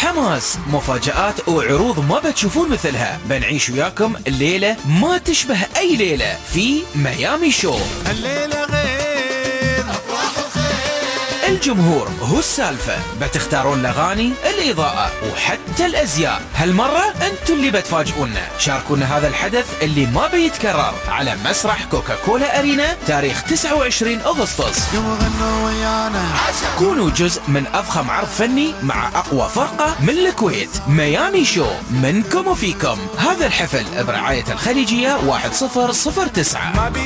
حماس، مفاجآت وعروض ما بتشوفون مثلها. بنعيش وياكم الليلة ما تشبه أي ليلة في ميامي شو. الليلة غير أفراح وخير، الجمهور هو السالفة، بتختارون الأغاني، الإضاءة وحتى الأزياء. هالمرة أنتوا اللي بتفاجئونا. شاركونا هذا الحدث اللي ما بيتكرر على مسرح كوكاكولا أرينا تاريخ 29 أغسطس. غنوا ويانا، كونوا جزء من أضخم عرض فني مع أقوى فرقة من الكويت. ميامي شو، منكم وفيكم. هذا الحفل برعاية الخليجية 1009.